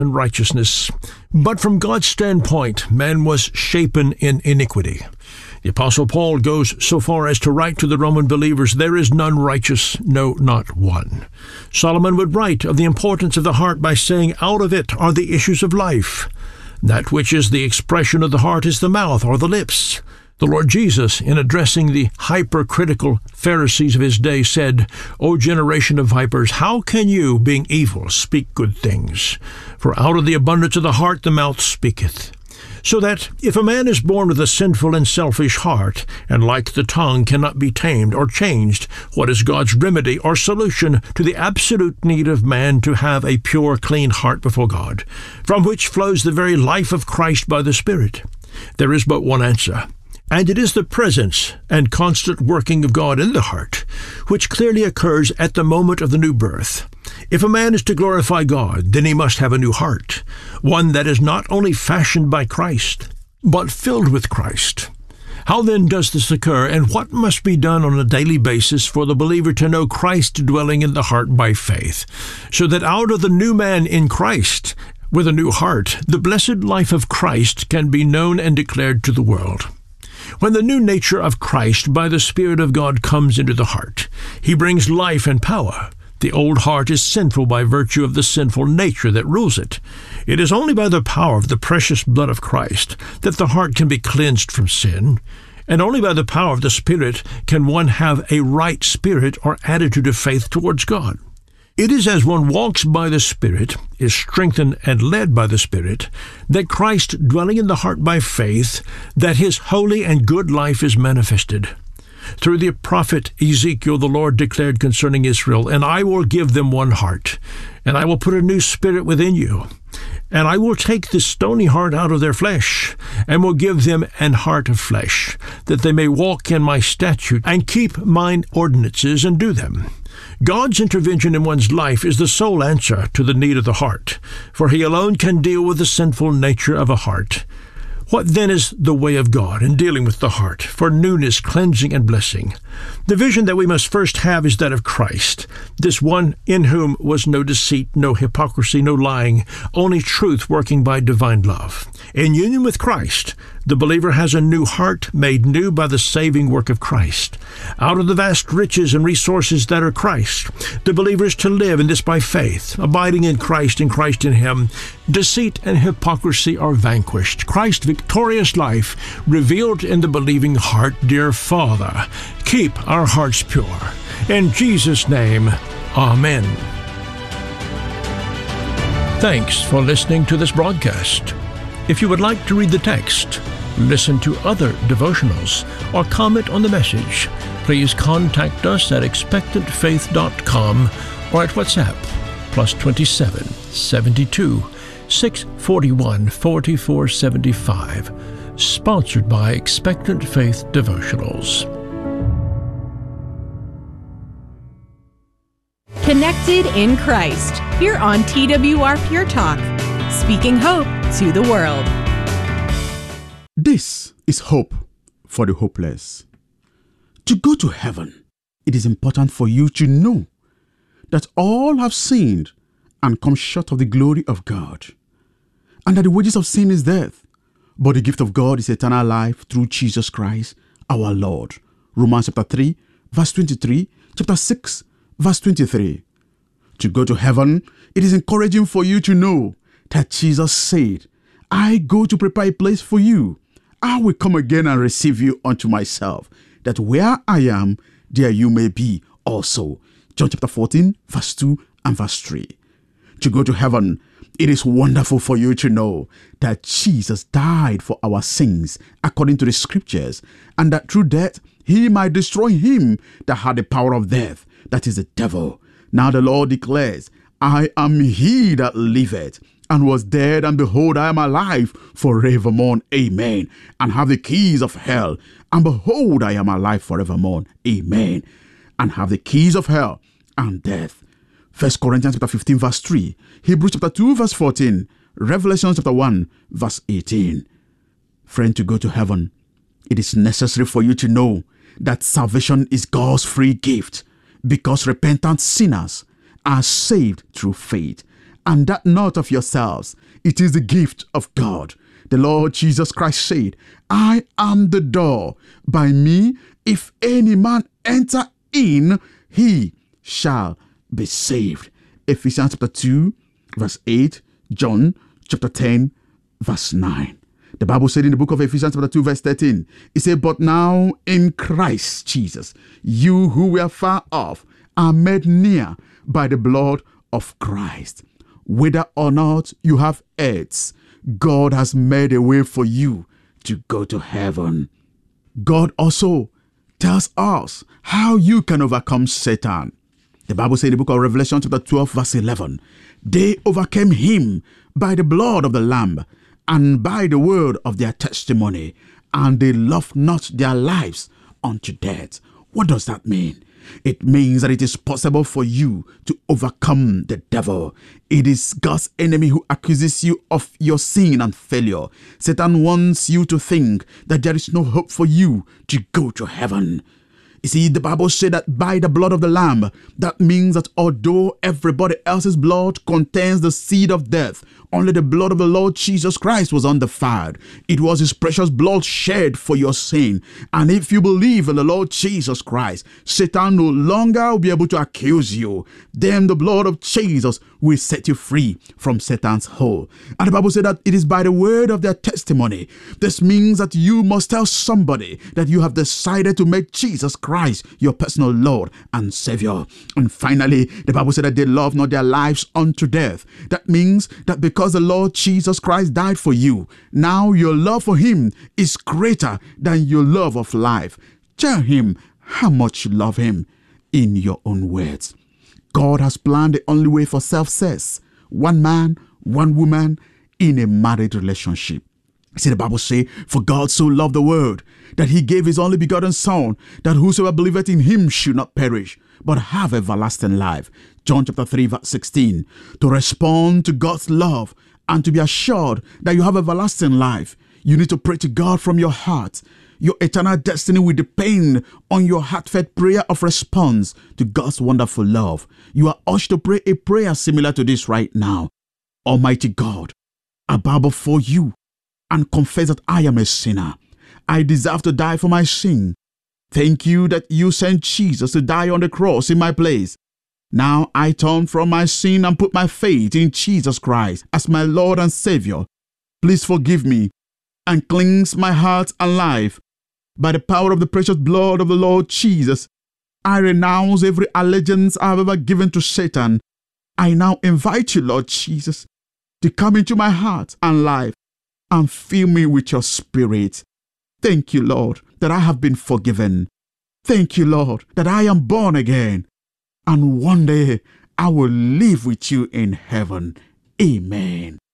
and righteousness. But from God's standpoint, man was shapen in iniquity. The Apostle Paul goes so far as to write to the Roman believers, "There is none righteous, no, not one." Solomon would write of the importance of the heart by saying, "Out of it are the issues of life." That which is the expression of the heart is the mouth or the lips. The Lord Jesus, in addressing the hypercritical Pharisees of his day, said, "O generation of vipers, how can you, being evil, speak good things? For out of the abundance of the heart the mouth speaketh." So that if a man is born with a sinful and selfish heart, and like the tongue cannot be tamed or changed, what is God's remedy or solution to the absolute need of man to have a pure, clean heart before God, from which flows the very life of Christ by the Spirit? There is but one answer, and it is the presence and constant working of God in the heart, which clearly occurs at the moment of the new birth. If a man is to glorify God, then he must have a new heart, one that is not only fashioned by Christ, but filled with Christ. How then does this occur, and what must be done on a daily basis for the believer to know Christ dwelling in the heart by faith, so that out of the new man in Christ, with a new heart, the blessed life of Christ can be known and declared to the world? When the new nature of Christ by the Spirit of God comes into the heart, he brings life and power. The old heart is sinful by virtue of the sinful nature that rules it. It is only by the power of the precious blood of Christ that the heart can be cleansed from sin, and only by the power of the Spirit can one have a right spirit or attitude of faith towards God. It is as one walks by the Spirit, is strengthened and led by the Spirit, that Christ, dwelling in the heart by faith, that his holy and good life is manifested. Through the prophet Ezekiel, the Lord declared concerning Israel, "And I will give them one heart, and I will put a new spirit within you. And I will take the stony heart out of their flesh, and will give them an heart of flesh, that they may walk in my statutes, and keep mine ordinances, and do them." God's intervention in one's life is the sole answer to the need of the heart, for he alone can deal with the sinful nature of a heart. What then is the way of God in dealing with the heart for newness, cleansing, and blessing? The vision that we must first have is that of Christ, this one in whom was no deceit, no hypocrisy, no lying, only truth working by divine love. In union with Christ, the believer has a new heart made new by the saving work of Christ. Out of the vast riches and resources that are Christ, the believer is to live in this by faith, abiding in Christ and Christ in him. Deceit and hypocrisy are vanquished. Christ's victorious life revealed in the believing heart. Dear Father, keep our hearts pure. In Jesus' name, Amen. Thanks for listening to this broadcast. If you would like to read the text, listen to other devotionals, or comment on the message, please contact us at expectantfaith.com or at WhatsApp +27 72 641 4475. Sponsored by Expectant Faith Devotionals. Connected in Christ, here on TWR Pure Talk, speaking hope to the world. This is hope for the hopeless. To go to heaven, it is important for you to know that all have sinned and come short of the glory of God, and that the wages of sin is death, but the gift of God is eternal life through Jesus Christ our Lord. Romans chapter 3, verse 23, chapter 6, verse 23. To go to heaven, it is encouraging for you to know that Jesus said, "I go to prepare a place for you. I will come again and receive you unto myself, that where I am, there you may be also." John chapter 14, verse 2 and verse 3. To go to heaven, it is wonderful for you to know that Jesus died for our sins according to the scriptures, and that through death he might destroy him that had the power of death, that is the devil. Now the Lord declares, "I am he that liveth, and was dead, and behold, I am alive forevermore. Amen. And have the keys of hell, and behold, I am alive forevermore. Amen. And have the keys of hell and death." 1 Corinthians chapter 15, verse 3. Hebrews chapter 2, verse 14. Revelation chapter 1, verse 18. Friend, to go to heaven, it is necessary for you to know that salvation is God's free gift, because repentant sinners are saved through faith, and that not of yourselves. It is the gift of God. The Lord Jesus Christ said, I am the door. By me, if any man enter in, he shall be saved. Ephesians chapter 2, verse 8, John chapter 10, verse 9. The Bible said in the book of Ephesians chapter 2, verse 13, it said, but now in Christ Jesus, you who were far off are made near by the blood of Christ. Whether or not you have heirs, God has made a way for you to go to heaven. God also tells us how you can overcome Satan. The Bible says in the book of Revelation chapter 12, verse 11, they overcame him by the blood of the Lamb and by the word of their testimony, and they loved not their lives unto death. What does that mean? It means that it is possible for you to overcome the devil. It is God's enemy who accuses you of your sin and failure. Satan wants you to think that there is no hope for you to go to heaven. You see, the Bible said that by the blood of the Lamb, that means that although everybody else's blood contains the seed of death, only the blood of the Lord Jesus Christ was undefiled. It was his precious blood shed for your sin. And if you believe in the Lord Jesus Christ, Satan no longer will be able to accuse you. Then the blood of Jesus will set you free from Satan's hold. And the Bible said that it is by the word of their testimony. This means that you must tell somebody that you have decided to make Jesus Christ your personal Lord and Savior. And finally, the Bible said that they love not their lives unto death. That means that because the Lord Jesus Christ died for you, now your love for him is greater than your love of life. Tell him how much you love him in your own words. God has planned the only way for success. One man, one woman in a married relationship. See, the Bible says, for God so loved the world that he gave his only begotten Son, that whosoever believeth in him should not perish, but have everlasting life. John chapter 3, verse 16. To respond to God's love and to be assured that you have everlasting life, you need to pray to God from your heart. Your eternal destiny will depend on your heartfelt prayer of response to God's wonderful love. You are urged to pray a prayer similar to this right now. Almighty God, I bow before you and confess that I am a sinner. I deserve to die for my sin. Thank you that you sent Jesus to die on the cross in my place. Now I turn from my sin and put my faith in Jesus Christ as my Lord and Savior. Please forgive me and cleanse my heart and life. By the power of the precious blood of the Lord Jesus, I renounce every allegiance I have ever given to Satan. I now invite you, Lord Jesus, to come into my heart and life and fill me with your Spirit. Thank you, Lord, that I have been forgiven. Thank you, Lord, that I am born again. And one day I will live with you in heaven. Amen.